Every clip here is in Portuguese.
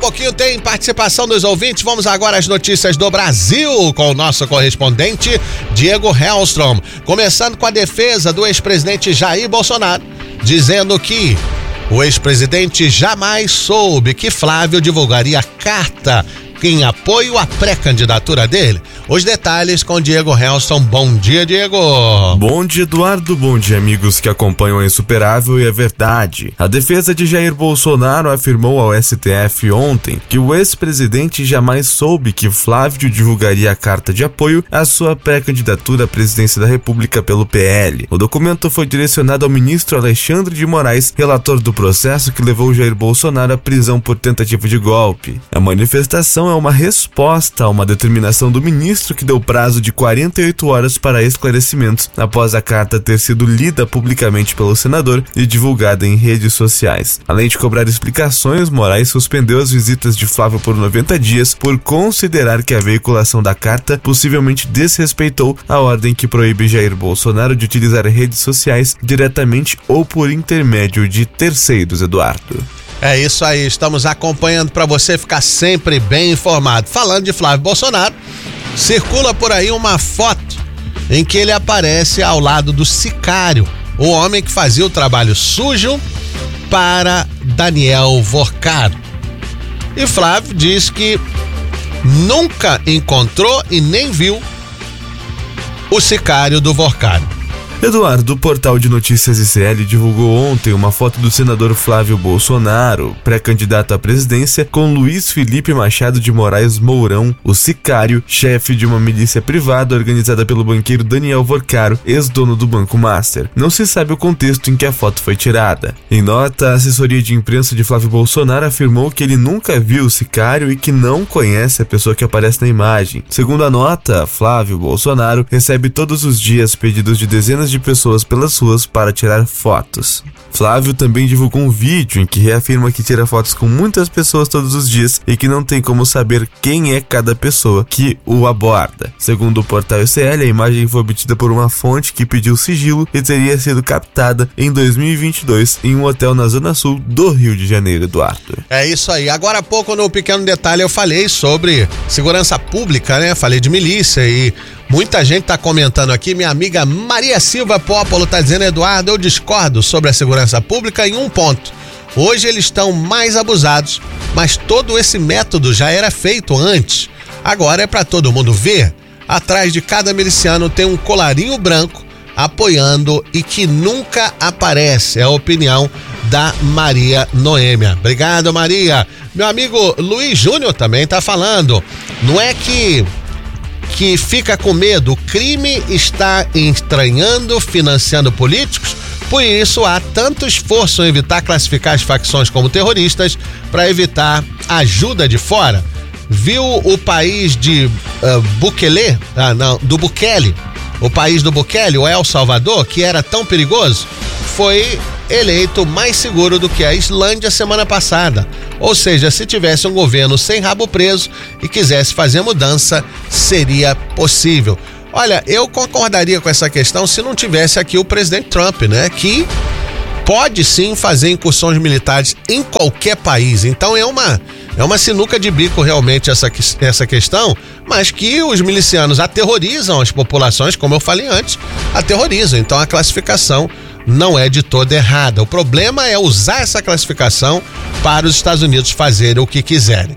pouquinho tem participação dos ouvintes. Vamos agora às notícias do Brasil com o nosso correspondente Diego Hellstrom. Começando com a defesa do ex-presidente Jair Bolsonaro, dizendo que o ex-presidente jamais soube que Flávio divulgaria carta em apoio à pré-candidatura dele. Os detalhes com Diego Hellstrom. Bom dia, Diego. Bom dia, Eduardo. Bom dia, amigos que acompanham a Insuperável e a Verdade. A defesa de Jair Bolsonaro afirmou ao STF ontem que o ex-presidente jamais soube que Flávio divulgaria a carta de apoio à sua pré-candidatura à presidência da República pelo PL. O documento foi direcionado ao ministro Alexandre de Moraes, relator do processo que levou Jair Bolsonaro à prisão por tentativa de golpe. A manifestação é uma resposta a uma determinação do ministro que deu prazo de 48 horas para esclarecimentos após a carta ter sido lida publicamente pelo senador e divulgada em redes sociais. Além de cobrar explicações, Moraes suspendeu as visitas de Flávio por 90 dias por considerar que a veiculação da carta possivelmente desrespeitou a ordem que proíbe Jair Bolsonaro de utilizar redes sociais diretamente ou por intermédio de terceiros, Eduardo. É isso aí, estamos acompanhando para você ficar sempre bem informado. Falando de Flávio Bolsonaro, circula por aí uma foto em que ele aparece ao lado do sicário, o homem que fazia o trabalho sujo para Daniel Vorcaro. E Flávio diz que nunca encontrou e nem viu o sicário do Vorcaro. Eduardo, o portal de notícias ICL divulgou ontem uma foto do senador Flávio Bolsonaro, pré-candidato à presidência, com Luiz Felipe Machado de Moraes Mourão, o sicário, chefe de uma milícia privada organizada pelo banqueiro Daniel Vorcaro, ex-dono do Banco Master. Não se sabe o contexto em que a foto foi tirada. Em nota, a assessoria de imprensa de Flávio Bolsonaro afirmou que ele nunca viu o sicário e que não conhece a pessoa que aparece na imagem. Segundo a nota, Flávio Bolsonaro recebe todos os dias pedidos de dezenas de pessoas pelas ruas para tirar fotos. Flávio também divulgou um vídeo em que reafirma que tira fotos com muitas pessoas todos os dias e que não tem como saber quem é cada pessoa que o aborda. Segundo o portal ICL, a imagem foi obtida por uma fonte que pediu sigilo e teria sido captada em 2022 em um hotel na Zona Sul do Rio de Janeiro, Eduardo. É isso aí. Agora há pouco, no Pequeno Detalhe, eu falei sobre segurança pública, né? Falei de milícia e muita gente tá comentando aqui. Minha amiga Maria Silva Pópolo tá dizendo: Eduardo, eu discordo sobre a segurança pública em um ponto. Hoje eles estão mais abusados, mas todo esse método já era feito antes. Agora é para todo mundo ver. Atrás de cada miliciano tem um colarinho branco apoiando e que nunca aparece. É a opinião da Maria Noêmia. Obrigado, Maria. Meu amigo Luiz Júnior também tá falando. Não é que fica com medo, o crime está estranhando, financiando políticos, por isso há tanto esforço em evitar classificar as facções como terroristas para evitar ajuda de fora. Viu o país de Bukele, do Bukele, o país do Bukele, o El Salvador, que era tão perigoso, foi eleito mais seguro do que a Islândia semana passada. Ou seja, se tivesse um governo sem rabo preso e quisesse fazer mudança, seria possível. Olha, eu concordaria com essa questão se não tivesse aqui o presidente Trump, né? Que pode sim fazer incursões militares em qualquer país. Então é uma sinuca de bico realmente essa questão, mas que os milicianos aterrorizam as populações, como eu falei antes, aterrorizam. Então a classificação não é de toda errada. O problema é usar essa classificação para os Estados Unidos fazerem o que quiserem.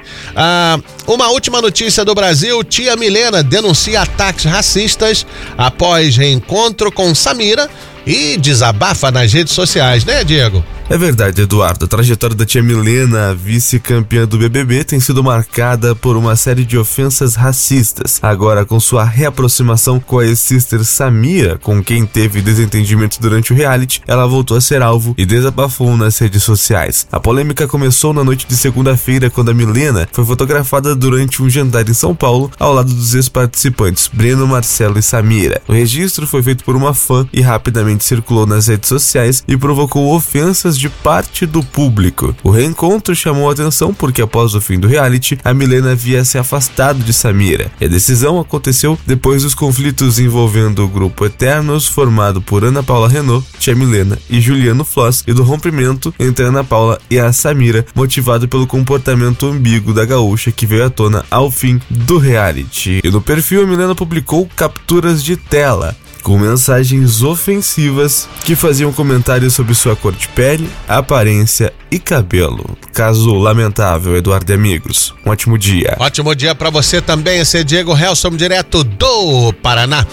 Uma última notícia do Brasil: tia Milena denuncia ataques racistas após reencontro com Samira e desabafa nas redes sociais, né, Diego? É verdade, Eduardo. A trajetória da tia Milena, vice-campeã do BBB, tem sido marcada por uma série de ofensas racistas. Agora, com sua reaproximação com a ex-sister Samira, com quem teve desentendimentos durante o reality, ela voltou a ser alvo e desabafou nas redes sociais. A polêmica começou na noite de segunda-feira, quando a Milena foi fotografada durante um jantar em São Paulo, ao lado dos ex-participantes Breno, Marcelo e Samira. O registro foi feito por uma fã e rapidamente circulou nas redes sociais e provocou ofensas de parte do público. O reencontro chamou a atenção porque após o fim do reality, a Milena havia se afastado de Samira. E a decisão aconteceu depois dos conflitos envolvendo o grupo Eternos, formado por Ana Paula Renault, Tia Milena e Juliano Floss, e do rompimento entre Ana Paula e a Samira, motivado pelo comportamento ambíguo da gaúcha que veio à tona ao fim do reality. E no perfil, a Milena publicou capturas de tela com mensagens ofensivas que faziam comentários sobre sua cor de pele, aparência e cabelo. Caso lamentável, Eduardo e amigos. Um ótimo dia. Ótimo dia pra você também. Esse é Diego Helson, direto do Paraná.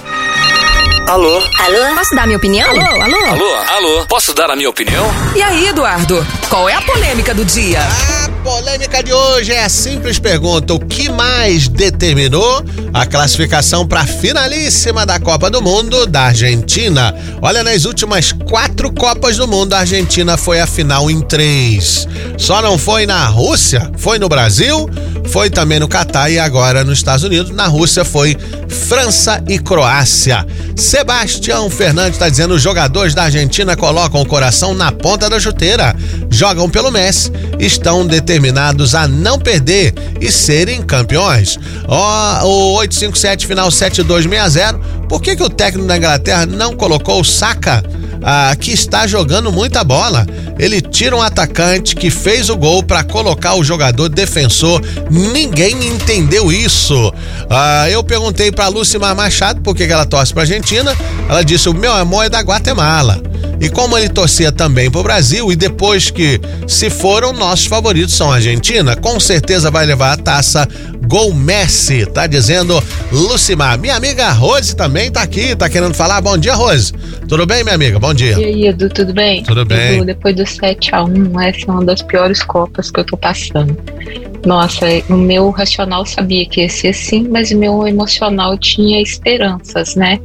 Alô? Alô? Posso dar a minha opinião? Alô? Posso dar a minha opinião? E aí, Eduardo? Qual é a polêmica do dia? A polêmica de hoje é a simples pergunta: o que mais determinou a classificação para a finalíssima da Copa do Mundo da Argentina? Olha, nas últimas 4 Copas do Mundo, a Argentina foi à final em 3. Só não foi na Rússia, foi no Brasil, foi também no Catar e agora nos Estados Unidos. Na Rússia foi França e Croácia. Sebastião Fernandes está dizendo: os jogadores da Argentina colocam o coração na ponta da chuteira, jogam pelo Messi, estão determinados a não perder e serem campeões. O 857 final 7260, por que o técnico da Inglaterra não colocou o Saka, que está jogando muita bola? Ele tira um atacante que fez o gol para colocar o jogador defensor. Ninguém entendeu isso. Eu perguntei para Lúcimar Machado por que ela torce para a Argentina. Ela disse: o meu amor é da Guatemala. E como ele torcia também pro Brasil, e depois que se foram, nossos favoritos são a Argentina, com certeza vai levar a taça. Gol Messi, tá dizendo Lucimar. Minha amiga Rose também tá aqui, tá querendo falar. Bom dia, Rose. Tudo bem, minha amiga? Bom dia. E aí, Edu, tudo bem? Tudo bem. Edu, depois do 7-1, essa é uma das piores Copas que eu tô passando. Nossa, o meu racional sabia que ia ser assim, mas o meu emocional tinha esperanças, né?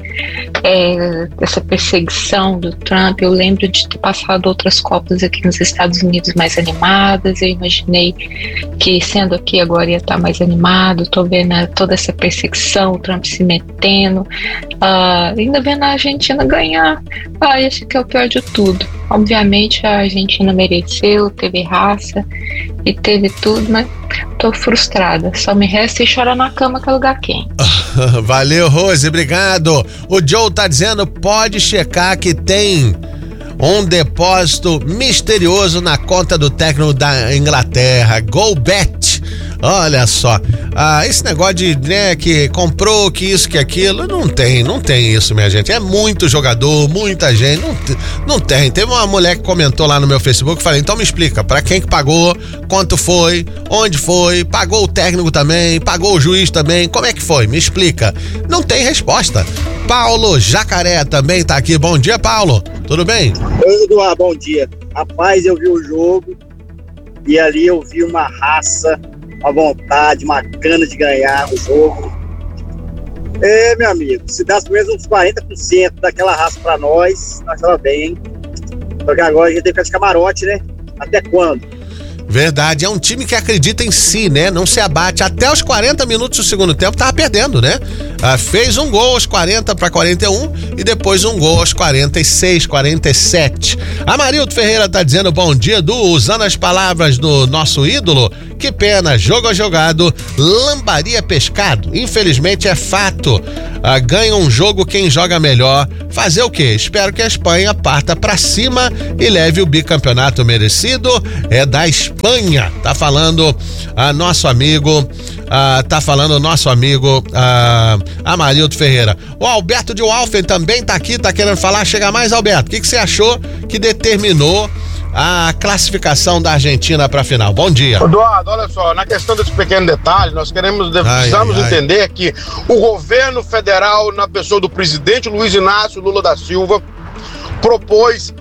Essa perseguição do Trump, eu lembro de ter passado outras Copas aqui nos Estados Unidos mais animadas. Eu imaginei que, sendo aqui agora, ia estar mais animado. Tô vendo toda essa perseguição, o Trump se metendo, ainda vendo a Argentina ganhar. Esse que é o pior de tudo. Obviamente a Argentina mereceu, teve raça e teve tudo, mas tô frustrada. Só me resta ir chorar na cama, que é lugar quente. Valeu, Rose, obrigado. O Joe tá dizendo: pode checar que tem um depósito misterioso na conta do técnico da Inglaterra, GoBet. Olha só, esse negócio de, né, que comprou, que isso, que aquilo, não tem isso, minha gente. É muito jogador, muita gente, não tem. Teve uma mulher que comentou lá no meu Facebook, falei: então me explica, pra quem que pagou, quanto foi, onde foi, pagou o técnico também, pagou o juiz também, como é que foi? Me explica. Não tem resposta. Paulo Jacaré também tá aqui. Bom dia, Paulo. Tudo bem? Oi, Eduardo, bom dia. Rapaz, eu vi o jogo e ali eu vi uma raça, uma vontade, uma gana de ganhar o jogo. Meu amigo, se dá pelo menos uns 40% daquela raça pra nós tava bem, hein? Porque agora a gente tem que ficar de camarote, né? Até quando? Verdade, é um time que acredita em si, né? Não se abate. Até os 40 minutos do segundo tempo tava perdendo, né? Fez um gol aos 40 para 41 e depois um gol aos 46, 47. Amarildo Ferreira tá dizendo: bom dia, Edu, usando as palavras do nosso ídolo, que pena, jogo a jogado, lambaria pescado. Infelizmente é fato. Ganha um jogo quem joga melhor. Fazer o quê? Espero que a Espanha parta pra cima e leve o bicampeonato merecido. É da Espanha. Tá falando nosso amigo Amarildo Ferreira. O Alberto de Walfen também tá aqui, tá querendo falar. Chega mais, Alberto. O que você achou que determinou a classificação da Argentina para a final? Bom dia. Eduardo, olha só, na questão desse pequeno detalhe, nós precisamos entender que o governo federal, na pessoa do presidente Luiz Inácio Lula da Silva, propôs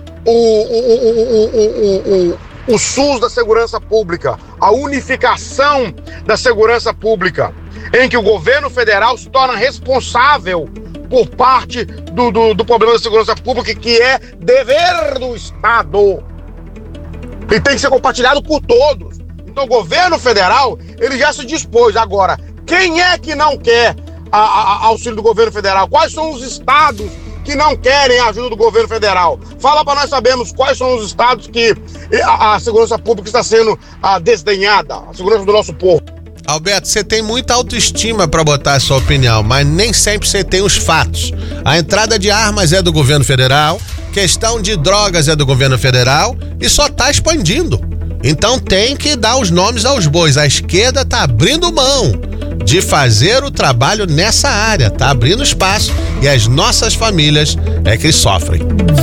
o SUS da segurança pública, a unificação da segurança pública, em que o governo federal se torna responsável por parte do problema da segurança pública, que é dever do Estado. E tem que ser compartilhado por todos. Então o governo federal, ele já se dispôs. Agora, quem é que não quer auxílio do governo federal? Quais são os estados que não querem a ajuda do governo federal. Fala para nós sabermos quais são os estados que a segurança pública está sendo desdenhada, a segurança do nosso povo. Alberto, você tem muita autoestima para botar a sua opinião, mas nem sempre você tem os fatos. A entrada de armas é do governo federal, questão de drogas é do governo federal e só tá expandindo. Então tem que dar os nomes aos bois. A esquerda tá abrindo mão de fazer o trabalho nessa área, tá abrindo espaço e as nossas famílias é que sofrem.